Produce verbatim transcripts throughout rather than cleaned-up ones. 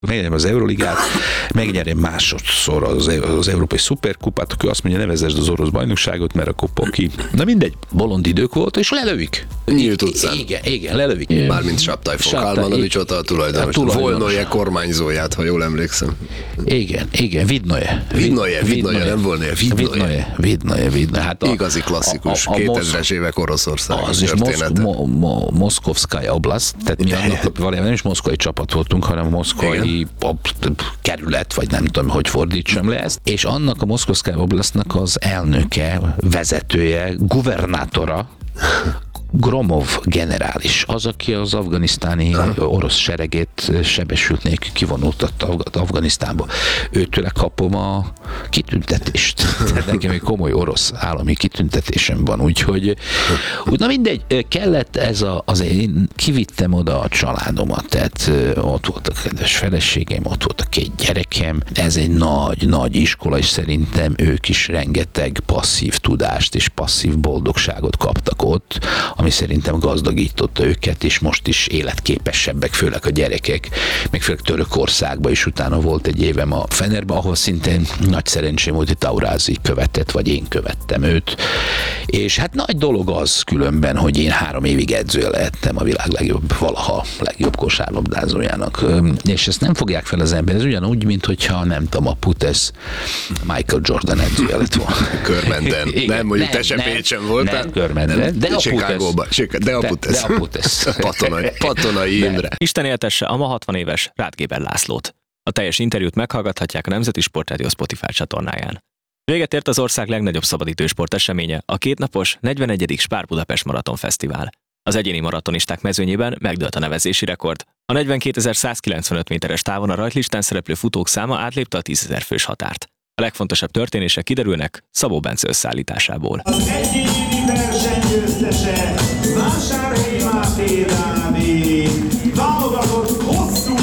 megnyerjem az Euroligát, megnyerjem másodszor az, az Európai Szuperkupát, akkor azt mondja, nevezesd az orosz bajnokságot, mert akkor poki. Na mindegy, bolond idők volt, és lelövik. Nyílt utcán. Igen, igen, lelövik. Mármint Saptai Kalmanovics ott a tulajdonos. Volnoje kormányzóját, ha jól emlékszem. Igen, igen, Vidnoje. Vidnoje, Vidnoje, nem Volnoje, Vidnoje. Vidnoje, Vidnoje. Hát igazi klasszikus, kétezres évek Oroszország története. Moszkovszkaja oblast, tehát mi annak valójában nem is moszkvai csapat voltunk, hanem moszkvai kerület, vagy nem tudom, hogy fordítsam le ezt, és annak a Moszkovszkaja oblastnak az elnöke, vezetője, guvernátora, Gromov generális, az, aki az afganisztáni orosz seregét sebesült nélkül kivonultatta Afganisztánba. Őtőle kapom a kitüntetést. Tehát nekem egy komoly orosz állami kitüntetésem van, úgyhogy na mindegy, kellett ez a, azért én kivittem oda a családomat, tehát ott volt a kedves feleségem, ott volt a két gyerekem, ez egy nagy, nagy iskola, és szerintem ők is rengeteg passzív tudást és passzív boldogságot kaptak ott, ami szerintem gazdagította őket, és most is életképesebbek, főleg a gyerekek, meg főleg Törökországban is utána volt egy évem a Fenerben, ahol szintén nagy szerencsém volt, hogy Taurázi követett, vagy én követtem őt. És hát nagy dolog az különben, hogy én három évig edzője lehettem a világ legjobb, valaha legjobb kosárlabdázójának. És ezt nem fogják fel az ember, ez ugyanúgy, mint hogyha nem tudom, a Putes Michael Jordan edzője lett volna. Körmenden. Nem, mondjuk te sem Pécsen voltál. Nem, Körmenden, de a Putes. De a Putes. De a Putes. Patonai, Patonai Imre. Isten éltesse a ma hatvan éves Ráth Géber Lászlót. A teljes interjút meghallgathatják a Nemzeti Sportrádió Spotify csatornáján. Véget ért az ország legnagyobb szabadidősport eseménye, a kétnapos negyvenegyedik Spár Budapest Maraton Fesztivál. Az egyéni maratonisták mezőnyében megdőlt a nevezési rekord. A negyvenkétezer-százkilencvenöt méteres távon a rajtlistán szereplő futók száma átlépte a tízezer fős határt. A legfontosabb történések kiderülnek Szabó Bence összeállításából. Az egyéni versenygyőztese Vásárhelyi Máté Dávid, válogatott hosszú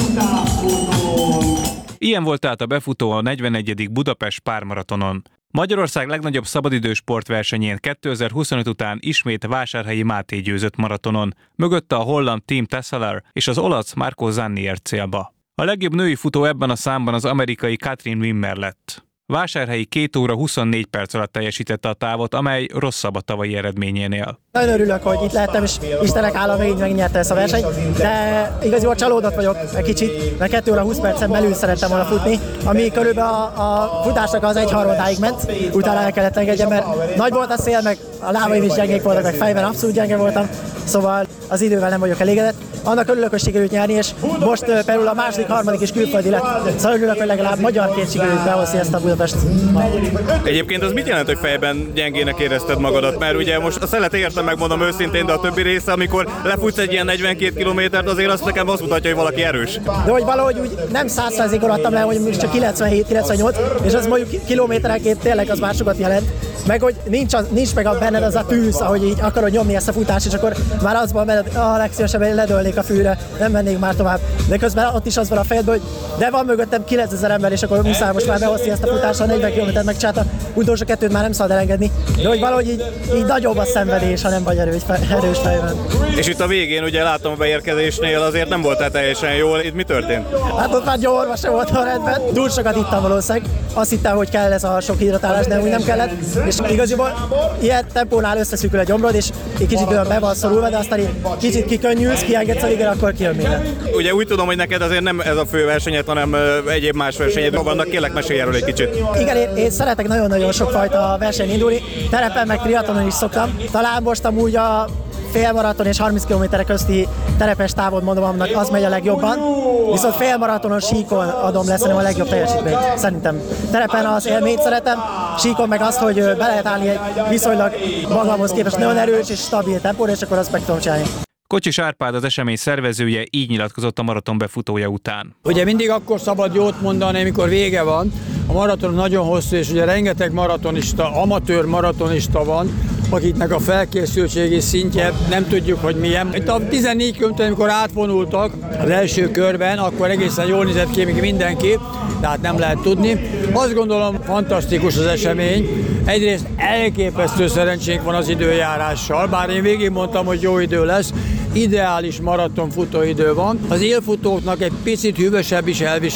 távfutón. Ilyen volt tehát a befutó a negyvenegyedik Budapest pármaratonon. Magyarország legnagyobb szabadidős sportversenyén kétezer-huszonöt után ismét Vásárhelyi Máté győzött maratonon, mögötte a holland Tim Tesseler és az olasz Marco Zanni ért célba. A legjobb női futó ebben a számban az amerikai Katrin Wimmer lett. Vásárhelyi két óra huszonnégy perc alatt teljesítette a távot, amely rosszabb a tavalyi eredményénél. Nagyon örülök, hogy itt lehettem, és Istenek hála végig megnyerte ezt a versenyt, de igaziból csalódott vagyok egy kicsit, mert két óra húsz percen belül szerettem volna futni, ami körülbelül a, a futásnak az egy harmadáig ment, utána el kellett engedjem, mert nagy volt a szél, meg a lábaim is gyengék voltak, meg fejben abszolút gyenge voltam, szóval az idővel nem vagyok elégedett. Annak örülök, hogy sikerült nyerni, és most uh, például a második, harmadik is külföldi lett, szóval örülök, hogy legalább magyarként sikerült behozni ezt a Budapest. Egyébként az mit jelent, hogy fejben gyengének érezted magadat? Mert ugye most a szelet értem, megmondom őszintén, de a többi része, amikor lefutsz egy ilyen negyvenkét kilométert, azért azt nekem azt mutatja, hogy valaki erős. De hogy valahogy úgy nem száz százalékon adtam le, hogy csak kilencvenhét kilencvennyolc, és az mondjuk kilométerenként tényleg az már sokat jelent. Meg hogy nincs, az, nincs meg a benned az a tűz, ahogy így akarod nyomni ezt a futást, és akkor már az van benned, a legszívesebben ledőlnék a fűre, nem mennék már tovább. De közben ott is az van a fejedben, hogy de van mögöttem kilencezer ember, és akkor muszáj most már behozni ezt a futást, a negyven kilométert megcsinálta, utolsó kettőt már nem szabad elengedni. De hogy valahogy így, így nagyobb a szenvedés, ha nem vagy erős, erős fejben. És itt a végén ugye látom a beérkezésnél azért nem voltál teljesen jól, itt mi történt? Hát ott már gyorma sem volt a rendben, túl sokat ittam valószínűleg, azt hittem, hogy kell ez a sok hidratálás, de úgy nem kellett, és igaziból ilyen tempónál összeszűkül a gyomrod, és egy kicsit olyan be van szorulva, de aztán így kicsit kikönnyülsz, kiengedsz a végre, akkor kijön minden. Ugye úgy tudom, hogy neked azért nem ez a fő versenyed, hanem egyéb más versenyed vannak, kérlek mesélj erről egy kicsit. Igen, én, én szeretek nagyon-nagyon sokfajta versenyen indulni, terepen meg triatlonon is szoktam, talán most amúgy a félmaraton és harminc kilométerek közti terepes távon mondom, annak az megy a legjobban, viszont félmaratonon síkon adom le szerintem a legjobb teljesítményt, szerintem. Terepen az élményt szeretem, síkon meg azt, hogy be lehet állni egy viszonylag magamhoz képest nagyon erős és stabil tempóra, és akkor azt meg tudom csinálni. Kocsis Árpád, az esemény szervezője, így nyilatkozott a maraton befutója után. Ugye mindig akkor szabad jót mondani, amikor vége van. A maraton nagyon hosszú, és ugye rengeteg maratonista, amatőr maratonista van, akiknek a felkészültségi szintje nem tudjuk, hogy milyen. Itt a tizennégy kilométer, amikor átvonultak az első körben, akkor egészen jól nézett ki még mindenki, de hát nem lehet tudni. Azt gondolom, fantasztikus az esemény. Egyrészt elképesztő szerencsénk van az időjárással, bár én végig mondtam, hogy jó idő lesz, ideális maraton futóidő van. Az élfutóknak egy picit hűvösebb is